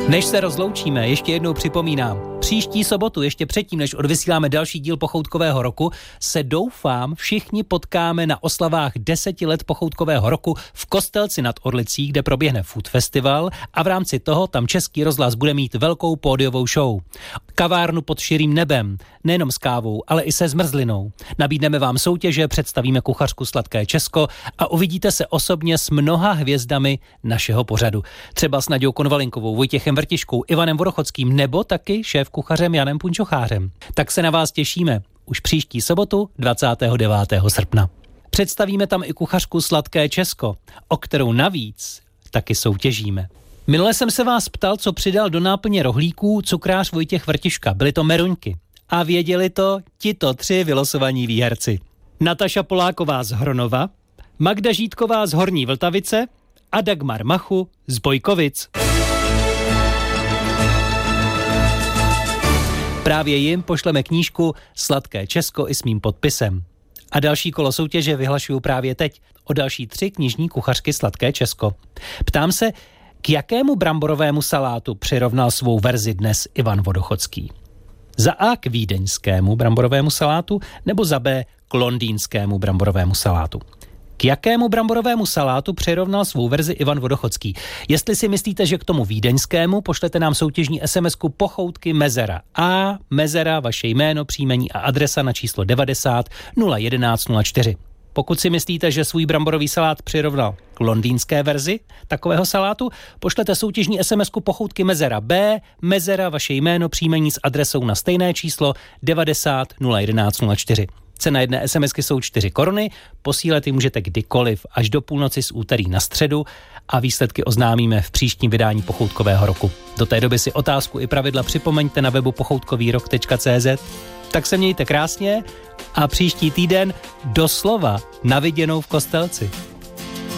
Než se rozloučíme, ještě jednou připomínám, příští sobotu, ještě předtím, než odvysíláme další díl Pochoutkového roku, se doufám všichni potkáme na oslavách 10 let Pochoutkového roku v Kostelci nad Orlicí, kde proběhne Food Festival a v rámci toho tam Český rozhlas bude mít velkou pódiovou show. Kavárnu pod širým nebem, nejenom s kávou, ale i se zmrzlinou. Nabídneme vám soutěže, představíme kuchařku Sladké Česko a uvidíte se osobně s mnoha hvězdami našeho pořadu. Třeba s Naďou Konvalinkovou, Vojtěchem Vrtiškou, Ivanem Vodochodským nebo taky šéf kuchařem Janem Punčochářem. Tak se na vás těšíme už příští sobotu 29. srpna. Představíme tam i kuchařku Sladké Česko, o kterou navíc taky soutěžíme. Minule jsem se vás ptal, co přidal do náplně rohlíků cukrář Vojtěch Vrtiška. Byly to meruňky. A věděli to tito 3 vylosovaní výherci. Nataša Poláková z Hronova, Magda Žítková z Horní Vltavice a Dagmar Machu z Bojkovic. Právě jim pošleme knížku Sladké Česko i s mým podpisem. A další kolo soutěže vyhlašuju právě teď o další 3 knižní kuchařky Sladké Česko. Ptám se, k jakému bramborovému salátu přirovnal svou verzi dnes Ivan Vodochodský? Za A k vídeňskému bramborovému salátu nebo za B k londýnskému bramborovému salátu? K jakému bramborovému salátu přirovnal svou verzi Ivan Vodochodský? Jestli si myslíte, že k tomu vídeňskému, pošlete nám soutěžní SMS-ku Pochoutky Mezera. A Mezera, vaše jméno, příjmení a adresa na číslo 90 011 04. Pokud si myslíte, že svůj bramborový salát přirovnal k londýnské verzi takového salátu, pošlete soutěžní SMS-ku Pochoutky Mezera B, Mezera, vaše jméno, příjmení s adresou na stejné číslo 90 011 04. Cena jedné SMSky jsou 4 koruny, posílat ji můžete kdykoliv až do půlnoci z úterý na středu a výsledky oznámíme v příštím vydání Pochoutkového roku. Do té doby si otázku i pravidla připomeňte na webu pochoutkovýrok.cz. Tak se mějte krásně a příští týden doslova na viděnou v Kostelci.